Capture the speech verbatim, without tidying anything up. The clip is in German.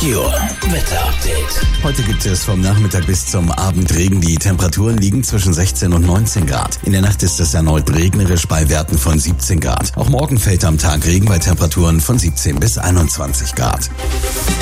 Meteor Wetter-Update. Heute gibt es vom Nachmittag bis zum Abend Regen. Die Temperaturen liegen zwischen sechzehn und neunzehn Grad. In der Nacht ist es erneut regnerisch bei Werten von siebzehn Grad. Auch morgen fällt am Tag Regen bei Temperaturen von siebzehn bis einundzwanzig Grad.